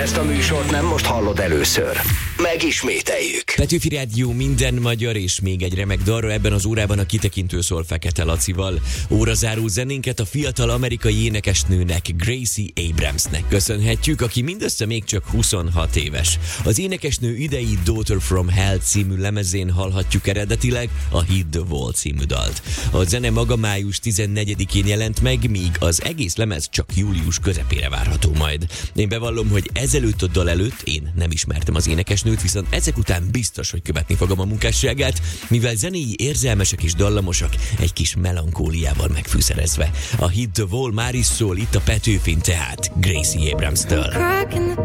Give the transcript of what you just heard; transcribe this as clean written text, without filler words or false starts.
ezt a műsort nem most hallod először. Megismételjük. Petőfi Rádió, minden magyar és még egy remek dalra. Ebben az órában a kitekintő szól Fekete Lacival. Órazáró zenénket a fiatal amerikai énekesnőnek, Gracie Abramsnek köszönhetjük, aki mindössze még csak 26 éves. Az énekesnő idei Daughter from Hell című lemezén hallhatjuk eredetileg a Hit the Wall című dalt. A zene maga május 14-én jelent meg, míg az egész lemez csak július közepére várható majd. Én bevallom, hogy ezelőtt a dal előtt én nem ismertem az énekesnőt, viszont ezek után biztos, hogy követni fogom a munkásságát, mivel zenéi érzelmesek és dallamosak, egy kis melankóliával megfűszerezve. A Hit the Wall már is szól itt a Petőfin, tehát Gracie Abramstől.